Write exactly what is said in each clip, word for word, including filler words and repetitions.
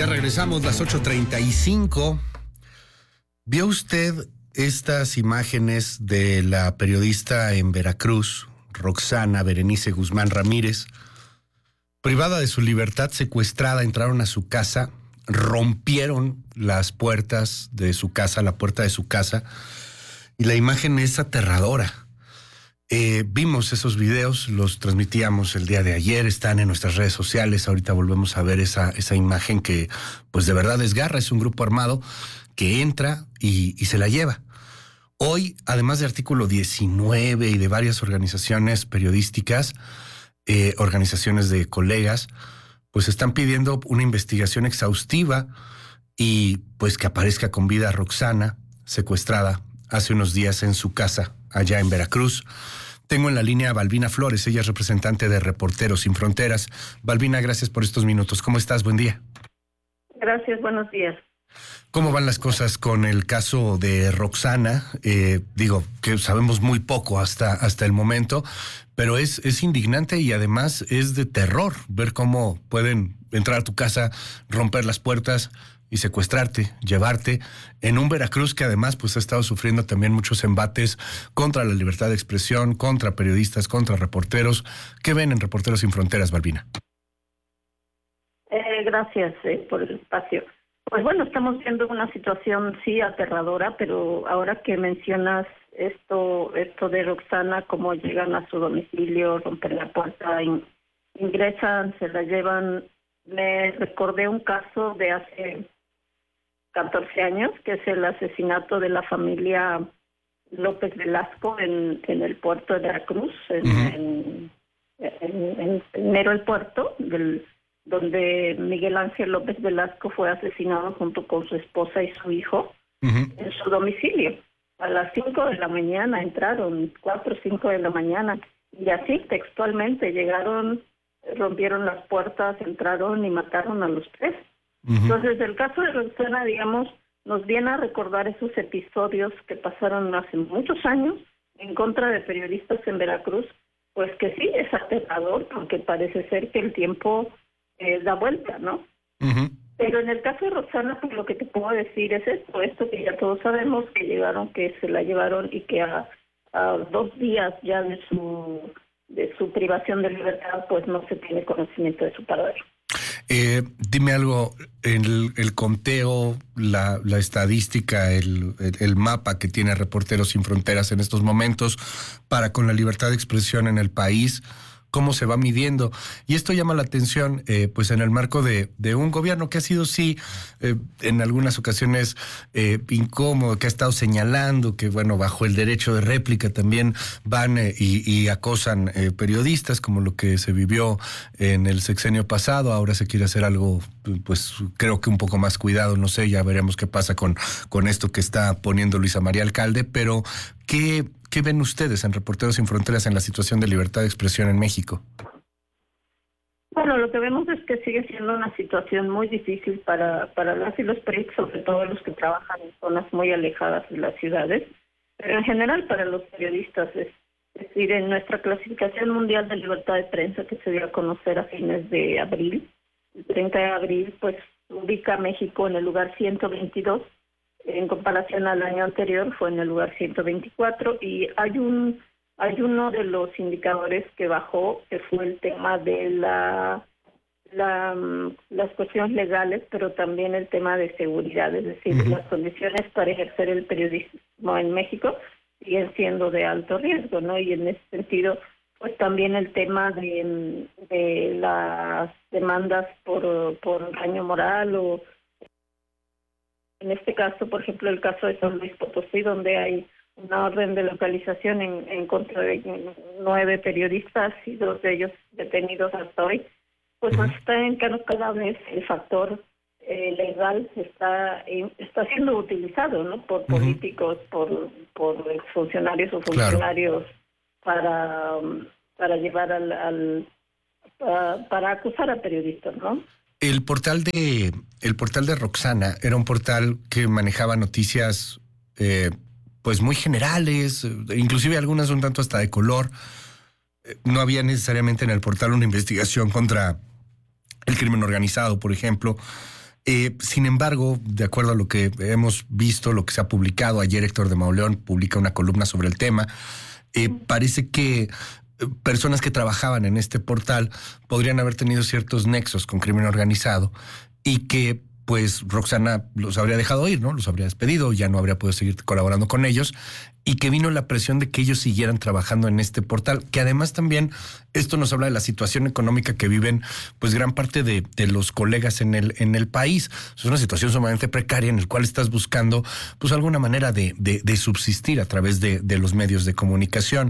Ya regresamos, las ocho treinta y cinco. ¿Vio usted estas imágenes de la periodista en Veracruz, Roxana Berenice Guzmán Ramírez? Privada de su libertad, secuestrada, entraron a su casa, rompieron las puertas de su casa, la puerta de su casa, y la imagen es aterradora. Eh, vimos esos videos, los transmitíamos el día de ayer, están en nuestras redes sociales. Ahorita volvemos a ver esa, esa imagen que pues de verdad desgarra. Es un grupo armado que entra y, y se la lleva. Hoy, además de Artículo diecinueve y de varias organizaciones periodísticas, eh, organizaciones de colegas, pues están pidiendo una investigación exhaustiva y pues que aparezca con vida Roxana, secuestrada hace unos días en su casa allá en Veracruz. Tengo en la línea a Balbina Flores, ella es representante de Reporteros Sin Fronteras. Balbina, gracias por estos minutos. ¿Cómo estás? Buen día. Gracias, buenos días. ¿Cómo van las cosas con el caso de Roxana? Eh, digo, que sabemos muy poco hasta, hasta el momento, pero es, es indignante y además es de terror ver cómo pueden entrar a tu casa, romper las puertas y secuestrarte, llevarte en un Veracruz que además pues ha estado sufriendo también muchos embates contra la libertad de expresión, contra periodistas, contra reporteros. ¿Qué ven en Reporteros Sin Fronteras, Balbina? Eh, gracias eh, por el espacio. Pues bueno, estamos viendo una situación sí aterradora, pero ahora que mencionas esto esto de Roxana, cómo llegan a su domicilio, rompen la puerta, in, ingresan, se la llevan, me recordé un caso de hace catorce años, que es el asesinato de la familia López Velasco en, en el puerto de Veracruz, en, uh-huh. en, en, en, en mero el puerto, del, donde Miguel Ángel López Velasco fue asesinado junto con su esposa y su hijo uh-huh. en su domicilio. A las cinco de la mañana entraron, cuatro o cinco de la mañana, y así textualmente llegaron, rompieron las puertas, entraron y mataron a los tres. Uh-huh. Entonces, el caso de Roxana, digamos, nos viene a recordar esos episodios que pasaron hace muchos años en contra de periodistas en Veracruz, pues que sí, es aterrador, porque parece ser que el tiempo eh, da vuelta, ¿no? Uh-huh. Pero en el caso de Roxana, pues lo que te puedo decir es esto, esto que ya todos sabemos, que llegaron, que se la llevaron y que a, a dos días ya de su de su privación de libertad, pues no se tiene conocimiento de su paradero. Eh, dime algo, el, el conteo, la, la estadística, el, el, el mapa que tiene Reporteros Sin Fronteras en estos momentos para con la libertad de expresión en el país, ¿cómo se va midiendo? Y esto llama la atención, eh, pues en el marco de, de un gobierno que ha sido, sí, eh, en algunas ocasiones eh, incómodo, que ha estado señalando que, bueno, bajo el derecho de réplica también van eh, y, y acosan eh, periodistas, como lo que se vivió en el sexenio pasado. Ahora se quiere hacer algo, pues creo que un poco más cuidado, no sé, ya veremos qué pasa con, con esto que está poniendo Luisa María Alcalde, pero ¿qué... ¿Qué ven ustedes en Reporteros Sin Fronteras en la situación de libertad de expresión en México? Bueno, lo que vemos es que sigue siendo una situación muy difícil para, para las y los periodistas, sobre todo los que trabajan en zonas muy alejadas de las ciudades, pero en general para los periodistas. Es, es decir, en nuestra clasificación mundial de libertad de prensa, que se dio a conocer a fines de abril, el treinta de abril, pues ubica a México en el lugar ciento veintidós, en comparación al año anterior fue en el lugar ciento veinticuatro, y hay un hay uno de los indicadores que bajó, que fue el tema de la, la las cuestiones legales, pero también el tema de seguridad, es decir, uh-huh. las condiciones para ejercer el periodismo en México siguen siendo de alto riesgo, ¿no? Y en ese sentido, pues también el tema de, de las demandas por, por daño moral, o en este caso, por ejemplo, el caso de San Luis Potosí, donde hay una orden de localización en, en contra de nueve periodistas y dos de ellos detenidos hasta hoy, pues uh-huh. está en cada vez el factor eh, legal está está siendo utilizado, ¿no? Por uh-huh. políticos, por por exfuncionarios o funcionarios, claro, para para llevar al, al para, para acusar a periodistas, ¿no? El portal de el portal de Roxana era un portal que manejaba noticias eh, pues muy generales, inclusive algunas un tanto hasta de color. No había necesariamente en el portal una investigación contra el crimen organizado, por ejemplo. Eh, sin embargo, de acuerdo a lo que hemos visto, lo que se ha publicado, ayer Héctor de Mauleón publica una columna sobre el tema, eh, parece que personas que trabajaban en este portal podrían haber tenido ciertos nexos con crimen organizado y que pues Roxana los habría dejado ir, ¿no? Los habría despedido, ya no habría podido seguir colaborando con ellos, y que vino la presión de que ellos siguieran trabajando en este portal, que además también esto nos habla de la situación económica que viven pues gran parte de, de los colegas en el, en el país. Es una situación sumamente precaria en la cual estás buscando pues alguna manera de, de, de subsistir a través de, de los medios de comunicación.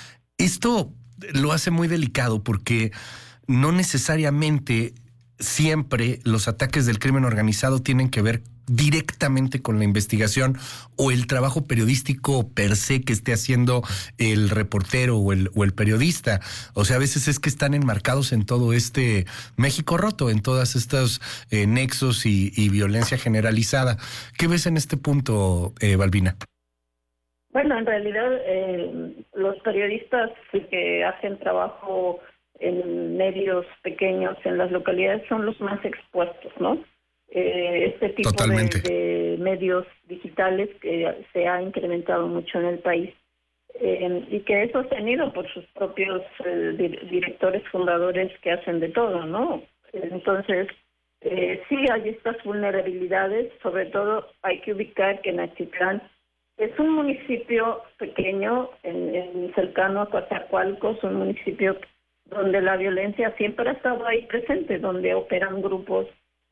Esto lo hace muy delicado porque no necesariamente siempre los ataques del crimen organizado tienen que ver directamente con la investigación o el trabajo periodístico per se que esté haciendo el reportero o el, o el periodista. O sea, a veces es que están enmarcados en todo este México roto, en todas estas eh, nexos y, y violencia generalizada. ¿Qué ves en este punto, eh, Balbina? Bueno, en realidad eh, los periodistas que hacen trabajo en medios pequeños en las localidades son los más expuestos, ¿no? Eh, este tipo de, de medios digitales que se ha incrementado mucho en el país eh, y que es sostenido por sus propios eh, directores fundadores que hacen de todo, ¿no? Entonces, eh, sí hay estas vulnerabilidades, sobre todo hay que ubicar que Nachitlán es un municipio pequeño, en, en cercano a Coatzacoalcos, un municipio donde la violencia siempre ha estado ahí presente, donde operan grupos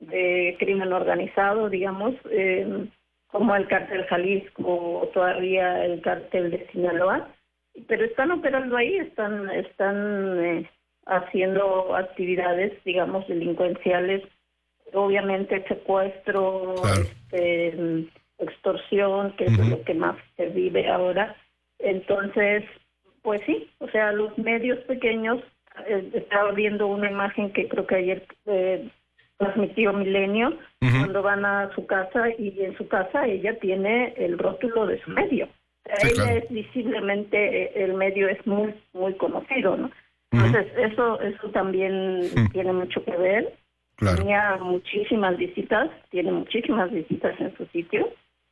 de crimen organizado, digamos, eh, como el Cártel Jalisco o todavía el Cártel de Sinaloa, pero están operando ahí, están están eh, haciendo actividades, digamos, delincuenciales, obviamente secuestro, claro. este, extorsión, que uh-huh. es lo que más se vive ahora. Entonces, pues sí, o sea, los medios pequeños, eh, estaba viendo una imagen que creo que ayer eh, transmitió Milenio, uh-huh. cuando van a su casa y en su casa ella tiene el rótulo de su medio. O sea, sí, ella claro. es visiblemente, el medio es muy muy conocido, ¿no? Uh-huh. Entonces, eso eso también uh-huh. tiene mucho que ver. Claro. Tenía muchísimas visitas, tiene muchísimas visitas en su sitio.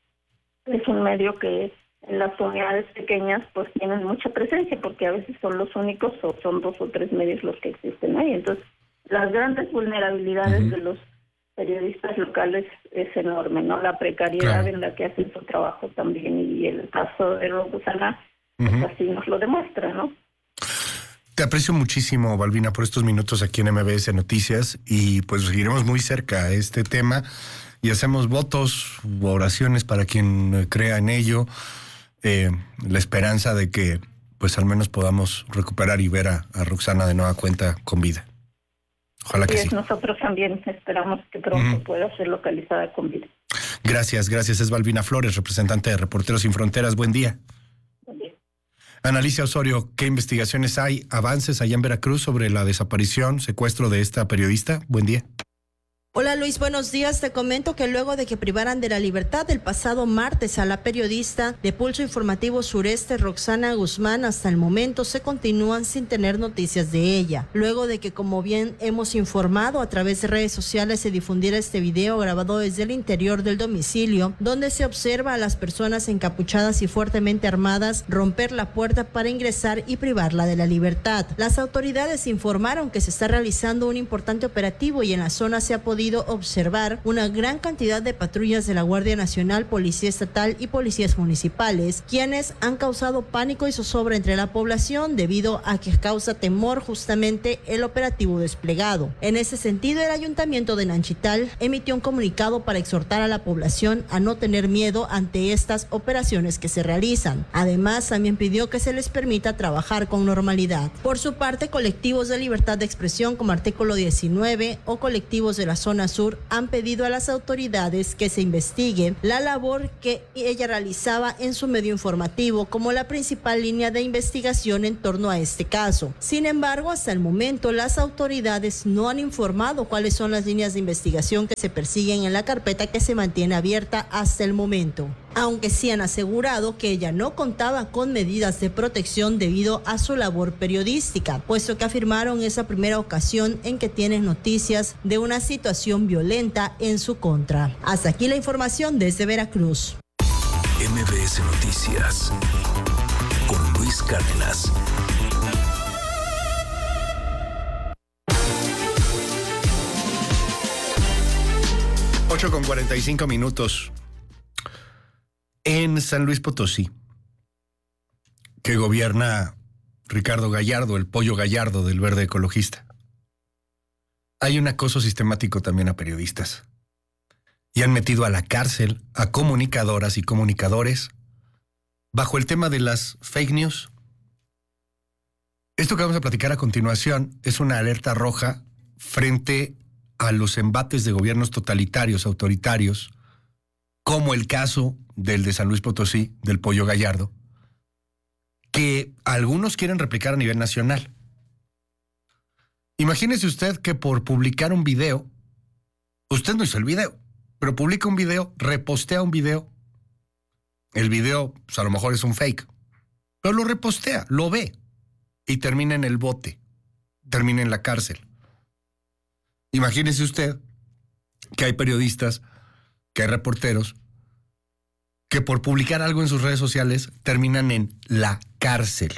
Es un medio que en las comunidades pequeñas pues tienen mucha presencia porque a veces son los únicos o son dos o tres medios los que existen ahí. Entonces, las grandes vulnerabilidades uh-huh. de los periodistas locales es enorme, ¿no? La precariedad claro. en la que hacen su trabajo también, y el caso de Roxana uh-huh. pues así nos lo demuestra, ¿no? Te aprecio muchísimo, Balbina, por estos minutos aquí en M B S Noticias, y pues seguiremos muy cerca a este tema y hacemos votos u oraciones para quien crea en ello, eh, la esperanza de que pues al menos podamos recuperar y ver a, a Roxana de nueva cuenta con vida. Ojalá que sí. Nosotros también esperamos que pronto uh-huh. pueda ser localizada con vida. Gracias, gracias. Es Balbina Flores, representante de Reporteros Sin Fronteras. Buen día. Buen día. Analicia Osorio, ¿qué investigaciones hay, avances allá en Veracruz sobre la desaparición, secuestro de esta periodista? Buen día. Hola Luis, buenos días. Te comento que luego de que privaran de la libertad el pasado martes a la periodista de Pulso Informativo Sureste, Roxana Guzmán, hasta el momento se continúan sin tener noticias de ella. Luego de que, como bien hemos informado, a través de redes sociales se difundiera este video grabado desde el interior del domicilio, donde se observa a las personas encapuchadas y fuertemente armadas romper la puerta para ingresar y privarla de la libertad. Las autoridades informaron que se está realizando un importante operativo y en la zona se ha podido observar una gran cantidad de patrullas de la Guardia Nacional, Policía Estatal y policías municipales, quienes han causado pánico y zozobra entre la población debido a que causa temor justamente el operativo desplegado. En ese sentido, el Ayuntamiento de Nanchital emitió un comunicado para exhortar a la población a no tener miedo ante estas operaciones que se realizan. Además, también pidió que se les permita trabajar con normalidad. Por su parte, colectivos de libertad de expresión como Artículo diecinueve o colectivos de la zona sur han pedido a las autoridades que se investigue la labor que ella realizaba en su medio informativo como la principal línea de investigación en torno a este caso. Sin embargo, hasta el momento las autoridades no han informado cuáles son las líneas de investigación que se persiguen en la carpeta que se mantiene abierta hasta el momento. aunque sí han asegurado que ella no contaba con medidas de protección debido a su labor periodística, puesto que afirmaron esa primera ocasión en que tienen noticias de una situación violenta en su contra. Hasta aquí la información desde Veracruz. M B S Noticias con Luis Cárdenas. ocho con cuarenta y cinco minutos. En San Luis Potosí, que gobierna Ricardo Gallardo, el pollo Gallardo del Verde Ecologista, hay un acoso sistemático también a periodistas. Y han metido a la cárcel a comunicadoras y comunicadores bajo el tema de las fake news. Esto que vamos a platicar a continuación es una alerta roja frente a los embates de gobiernos totalitarios, autoritarios, como el caso del de San Luis Potosí, del pollo Gallardo, que algunos quieren replicar a nivel nacional. Imagínese usted que por publicar un video, usted no hizo el video, pero publica un video, repostea un video, el video pues a lo mejor es un fake, pero lo repostea, lo ve y termina en el bote, termina en la cárcel. Imagínese usted que hay periodistas, que hay reporteros, que por publicar algo en sus redes sociales terminan en la cárcel.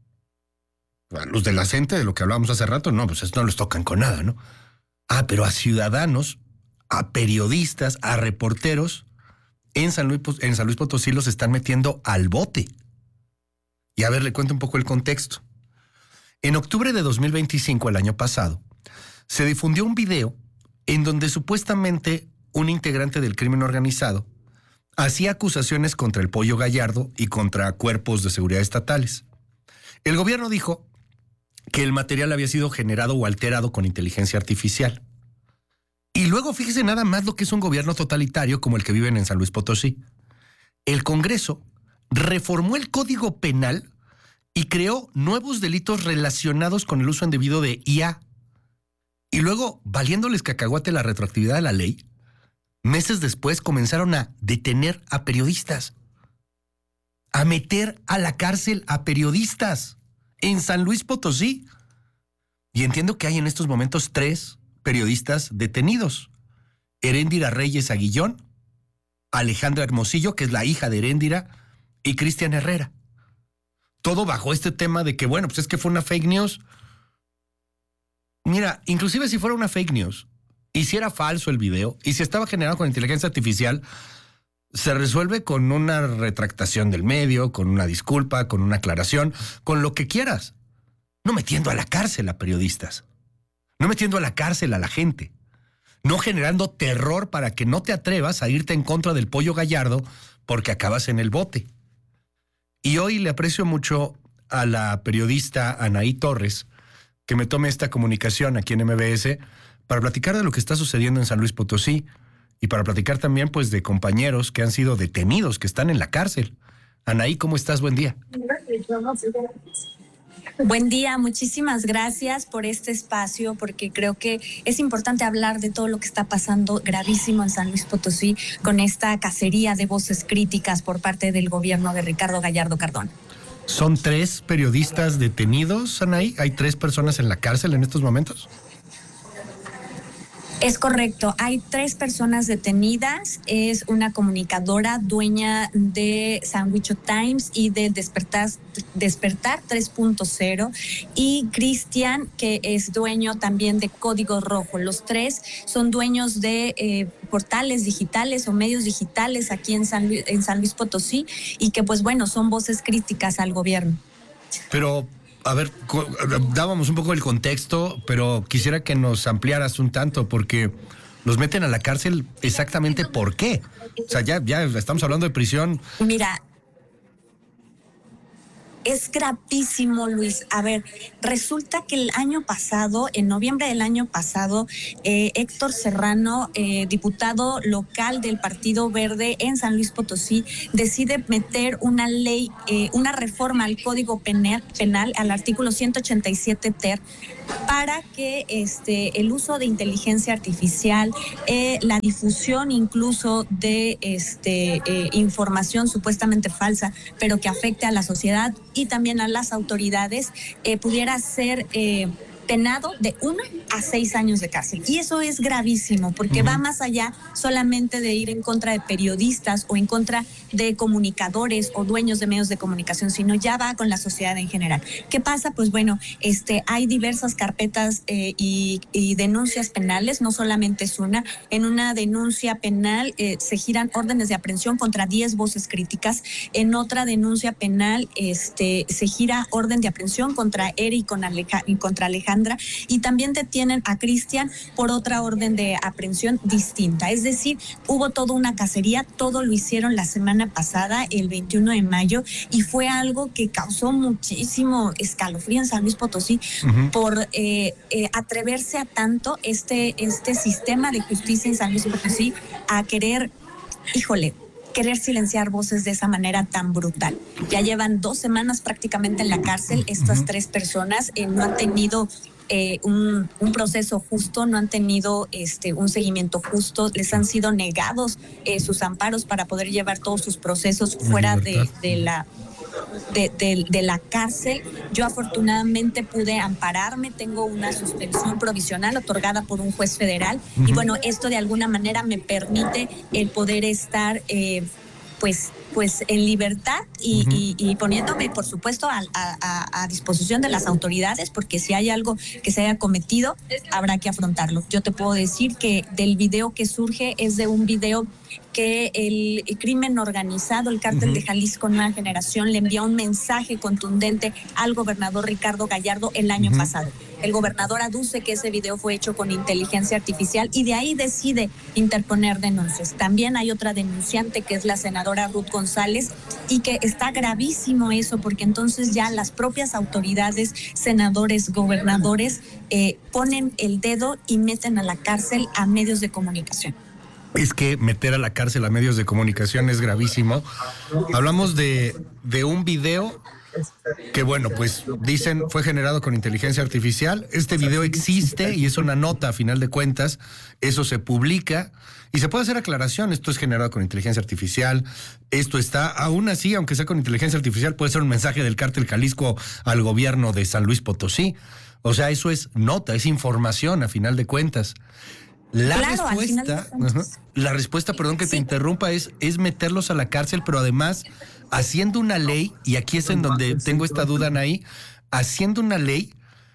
A los de la gente, de lo que hablábamos hace rato, no, pues no les tocan con nada, ¿no? Ah, pero a ciudadanos, a periodistas, a reporteros, en San Luis, en San Luis Potosí los están metiendo al bote. Y a ver, le cuento un poco el contexto. En octubre de dos mil veinticinco, el año pasado, se difundió un video en donde supuestamente un integrante del crimen organizado hacía acusaciones contra el pollo Gallardo y contra cuerpos de seguridad estatales. El gobierno dijo que el material había sido generado o alterado con inteligencia artificial. Y luego fíjese nada más lo que es un gobierno totalitario como el que viven en San Luis Potosí. El Congreso reformó el Código Penal y creó nuevos delitos relacionados con el uso indebido de I A. Y luego, valiéndoles cacahuate la retroactividad de la ley, meses después comenzaron a detener a periodistas, a meter a la cárcel a periodistas en San Luis Potosí. Y entiendo que hay en estos momentos tres periodistas detenidos. Heréndira Reyes Aguillón, Alejandra Hermosillo, que es la hija de Heréndira, y Cristian Herrera. Todo bajo este tema de que, bueno, pues es que fue una fake news. Mira, inclusive si fuera una fake news, y si era falso el video, y si estaba generado con inteligencia artificial, se resuelve con una retractación del medio, con una disculpa, con una aclaración, con lo que quieras. No metiendo a la cárcel a periodistas. No metiendo a la cárcel a la gente. No generando terror para que no te atrevas a irte en contra del pollo Gallardo porque acabas en el bote. Y hoy le aprecio mucho a la periodista Anaí Torres que me tome esta comunicación aquí en M B S para platicar de lo que está sucediendo en San Luis Potosí y para platicar también pues de compañeros que han sido detenidos, que están en la cárcel. Anaí, ¿cómo estás? Buen día. Buen día, muchísimas gracias por este espacio, porque creo que es importante hablar de todo lo que está pasando gravísimo en San Luis Potosí con esta cacería de voces críticas por parte del gobierno de Ricardo Gallardo Cardona. ¿Son tres periodistas detenidos, Anaí? ¿Hay tres personas en la cárcel en estos momentos? Es correcto, hay tres personas detenidas, es una comunicadora dueña de Sandwich Times y de Despertar, Despertar tres punto cero y Cristian, que es dueño también de Código Rojo. Los tres son dueños de eh, portales digitales o medios digitales aquí en San Luis, en San Luis Potosí y que pues bueno, son voces críticas al gobierno. Pero... A ver, dábamos un poco el contexto, pero quisiera que nos ampliaras un tanto, porque los meten a la cárcel exactamente ¿por qué? O sea, ya, ya estamos hablando de prisión. Mira, Es gravísimo, Luis. A ver, resulta que el año pasado, en noviembre del año pasado, eh, Héctor Serrano, eh, diputado local del Partido Verde en San Luis Potosí, decide meter una ley, eh, una reforma al Código Penal, penal al artículo ciento ochenta y siete ter, para que este, el uso de inteligencia artificial, eh, la difusión incluso de este, eh, información supuestamente falsa, pero que afecte a la sociedad y también a las autoridades, eh, pudiera ser eh, penado de uno a seis años de cárcel. Y eso es gravísimo porque uh-huh. va más allá solamente de ir en contra de periodistas o en contra de comunicadores o dueños de medios de comunicación, sino ya va con la sociedad en general. ¿Qué pasa? Pues bueno, este, hay diversas carpetas eh, y, y denuncias penales, no solamente es una. En una denuncia penal eh, se giran órdenes de aprehensión contra diez voces críticas. En otra denuncia penal este, se gira orden de aprehensión contra Eri y, con Aleja, y contra Alejandra. Y también detienen a Cristian por otra orden de aprehensión distinta. Es decir, hubo toda una cacería, todo lo hicieron la semana pasada, el veintiuno de mayo, y fue algo que causó muchísimo escalofrío en San Luis Potosí uh-huh. por eh, eh, atreverse a tanto este, este sistema de justicia en San Luis Potosí a querer, híjole, querer silenciar voces de esa manera tan brutal. Ya llevan dos semanas prácticamente en la cárcel estas uh-huh. tres personas, eh, no han tenido eh, un, un proceso justo, no han tenido este, un seguimiento justo, les han sido negados eh, sus amparos para poder llevar todos sus procesos fuera de, de la... De, de, de la cárcel. Yo afortunadamente pude ampararme, tengo una suspensión provisional otorgada por un juez federal uh-huh. y bueno, esto de alguna manera me permite el poder estar eh, pues pues en libertad y, uh-huh. y, y poniéndome, por supuesto, a, a, a disposición de las autoridades, porque si hay algo que se haya cometido, habrá que afrontarlo. Yo te puedo decir que del video que surge es de un video que el, el crimen organizado, el cártel uh-huh. de Jalisco Nueva Generación, le envió un mensaje contundente al gobernador Ricardo Gallardo el año uh-huh. pasado. El gobernador aduce que ese video fue hecho con inteligencia artificial y de ahí decide interponer denuncias. También hay otra denunciante que es la senadora Ruth González y que está gravísimo eso porque entonces ya las propias autoridades, senadores, gobernadores eh, ponen el dedo y meten a la cárcel a medios de comunicación. Es que meter a la cárcel a medios de comunicación es gravísimo. Hablamos de, de un video que, bueno, pues dicen fue generado con inteligencia artificial. Este video existe y es una nota a final de cuentas. Eso se publica y se puede hacer aclaración. Esto es generado con inteligencia artificial. Esto está, aún así, aunque sea con inteligencia artificial, puede ser un mensaje del cártel Jalisco al gobierno de San Luis Potosí. O sea, eso es nota, es información a final de cuentas. La claro, respuesta, uh-huh, la respuesta, perdón que sí. te interrumpa, es, es meterlos a la cárcel, pero además haciendo una ley, y aquí es en donde tengo esta duda, Anaí, haciendo una ley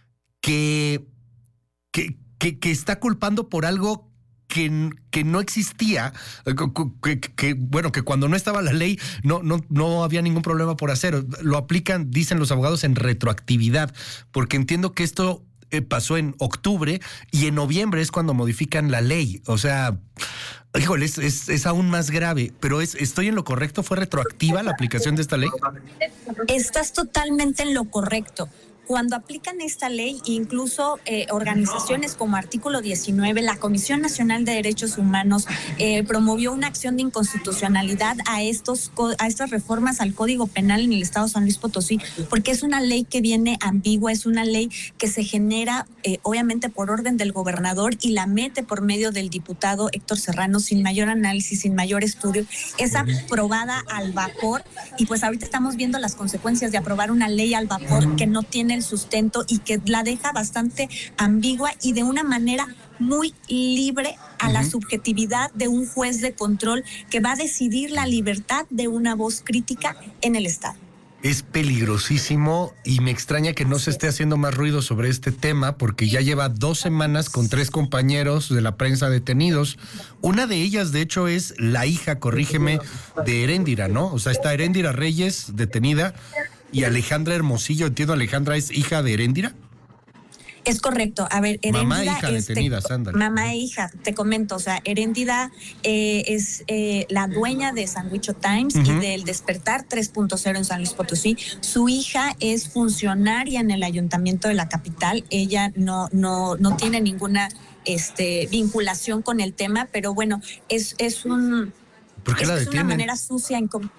que, que, que, que está culpando por algo que, que no existía, que, que, que bueno, que cuando no estaba la ley no, no, no había ningún problema por hacer. Lo aplican, dicen los abogados, en retroactividad, porque entiendo que esto Eh, pasó en octubre y en noviembre es cuando modifican la ley. O sea, híjole, es, es, es aún más grave. Pero es, ¿estoy en lo correcto? ¿Fue retroactiva la aplicación de esta ley? Estás totalmente en lo correcto. Cuando aplican esta ley, incluso eh, organizaciones como Artículo diecinueve, la Comisión Nacional de Derechos Humanos eh, promovió una acción de inconstitucionalidad a estos a estas reformas al Código Penal en el Estado de San Luis Potosí, porque es una ley que viene ambigua, es una ley que se genera eh, obviamente por orden del gobernador y la mete por medio del diputado Héctor Serrano sin mayor análisis, sin mayor estudio. Es aprobada al vapor y pues ahorita estamos viendo las consecuencias de aprobar una ley al vapor que no tiene el sustento y que la deja bastante ambigua y de una manera muy libre a uh-huh. la subjetividad de un juez de control que va a decidir la libertad de una voz crítica en el Estado. Es peligrosísimo y me extraña que no se esté haciendo más ruido sobre este tema porque ya lleva dos semanas con tres compañeros de la prensa detenidos. Una de ellas, de hecho, es la hija, corrígeme, de Heréndira, ¿no? O sea, está Heréndira Reyes detenida y Alejandra Hermosillo, entiendo, Alejandra es hija de Heréndira. Es correcto. A ver, Heréndida... Mamá e hija es, detenidas, te, ándale. Mamá e hija, te comento, o sea, Heréndida eh, es eh, la dueña de Sandwicho Times uh-huh. y del Despertar tres punto cero en San Luis Potosí. Su hija es funcionaria en el ayuntamiento de la capital. Ella no, no, no tiene ninguna este, vinculación con el tema, pero bueno, es, es un... ¿Por qué es, la es detienen? una manera sucia en com-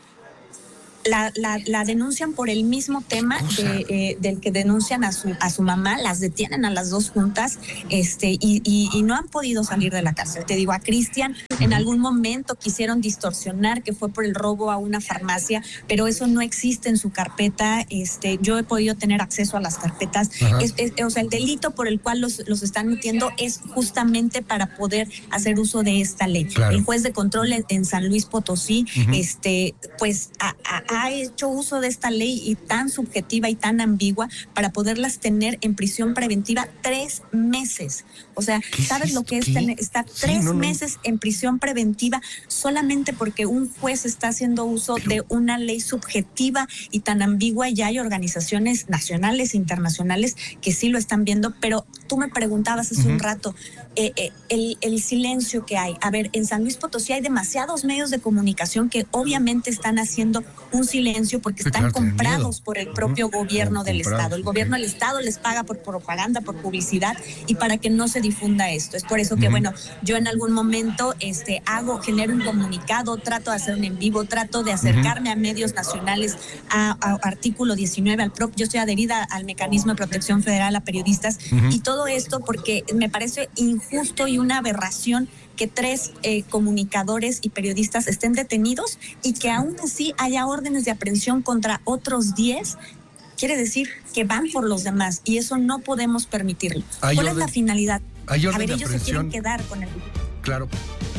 La, la, la denuncian por el mismo tema de, eh, del que denuncian a su a su mamá, las detienen a las dos juntas, este y, y, y no han podido salir de la cárcel. Te digo, a Cristian en algún momento quisieron distorsionar que fue por el robo a una farmacia, pero eso no existe en su carpeta. Este, yo he podido tener acceso a las carpetas. Es, es, o sea, el delito por el cual los, los están metiendo es justamente para poder hacer uso de esta ley. Claro. El juez de control en, en San Luis Potosí, uh-huh. este, pues a, a, ha hecho uso de esta ley y tan subjetiva y tan ambigua para poderlas tener en prisión preventiva tres meses. O sea, ¿sabes es lo que es tener, estar sí, tres no, no. meses en prisión preventiva solamente porque un juez está haciendo uso Pero... de una ley subjetiva y tan ambigua? Ya hay organizaciones nacionales e internacionales que sí lo están viendo, pero tú me preguntabas hace uh-huh. un rato eh, eh, el, el silencio que hay. A ver, en San Luis Potosí hay demasiados medios de comunicación que obviamente están haciendo un silencio porque están claro, comprados por el propio uh-huh. gobierno del comprados, Estado. El gobierno del Estado les paga por propaganda, por publicidad y para que no se difunda esto. Es por eso que, uh-huh. bueno, yo en algún momento este, hago, genero un comunicado, trato de hacer un en vivo, trato de acercarme uh-huh. a medios nacionales, a, a artículo diecinueve, al pro, yo estoy adherida al mecanismo de protección federal a periodistas uh-huh. y todo esto porque me parece injusto y una aberración que tres eh, comunicadores y periodistas estén detenidos y que aún así haya órdenes de aprehensión contra otros diez, quiere decir que van por los demás y eso no podemos permitirlo. ¿Cuál orden, es la finalidad? Hay orden A ver, de ellos aprehensión. Se quieren quedar con el... Claro,